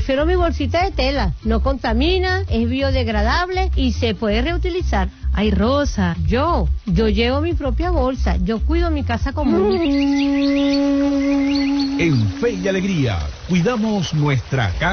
Prefiero mi bolsita de tela. No contamina, es biodegradable y se puede reutilizar. Ay, Rosa. Yo llevo mi propia bolsa. Yo cuido mi casa común. En Fe y Alegría, cuidamos nuestra casa.